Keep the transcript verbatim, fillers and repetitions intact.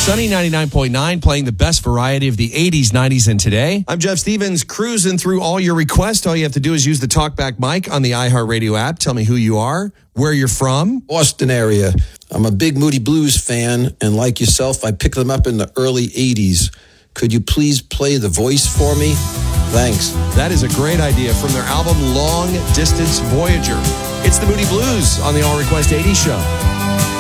Sunny ninety-nine point nine, playing the best variety of the eighties, nineties, and today. I'm Jeff Stevens, cruising through all your requests. All you have to do is use the TalkBack mic on the iHeartRadio app. Tell me who you are, where you're from. Boston area. I'm a big Moody Blues fan, and like yourself, I picked them up in the early eighties. Could you please play The Voice for me? Thanks. That is a great idea from their album Long Distance Voyager. It's the Moody Blues on the All Request eighties show.